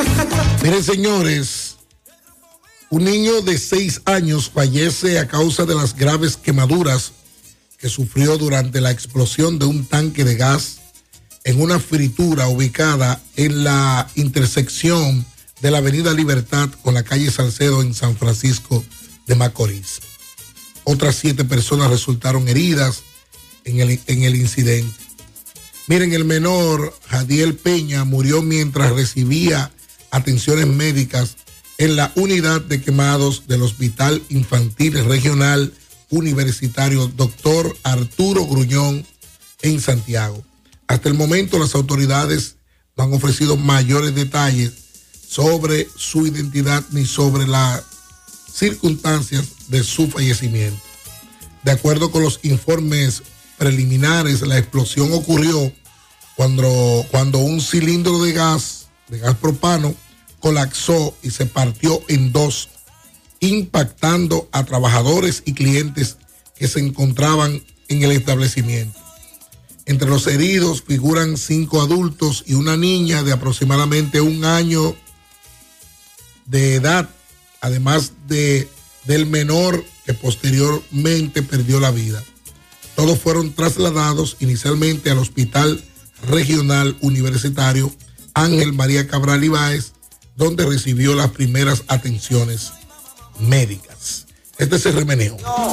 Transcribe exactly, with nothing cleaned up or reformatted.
Miren, señores, un niño de seis años fallece a causa de las graves quemaduras que sufrió durante la explosión de un tanque de gas en una fritura ubicada en la intersección de la Avenida Libertad con la calle Salcedo en San Francisco de Macorís. Otras siete personas resultaron heridas en el, en el incidente. Miren, el menor, Jadiel Peña, murió mientras recibía atenciones médicas en la unidad de quemados del Hospital Infantil Regional Universitario doctor Arturo Gruñón en Santiago. Hasta el momento las autoridades no han ofrecido mayores detalles sobre su identidad ni sobre las circunstancias de su fallecimiento. De acuerdo con los informes preliminares, la explosión ocurrió cuando, cuando un cilindro de gas, de gas propano, colapsó y se partió en dos, impactando a trabajadores y clientes que se encontraban en el establecimiento. Entre los heridos figuran cinco adultos y una niña de aproximadamente un año de edad, además de, del menor que posteriormente perdió la vida. Todos fueron trasladados inicialmente al Hospital Regional Universitario Ángel María Cabral Ibáez, donde recibió las primeras atenciones médicas. Este es el remeneo.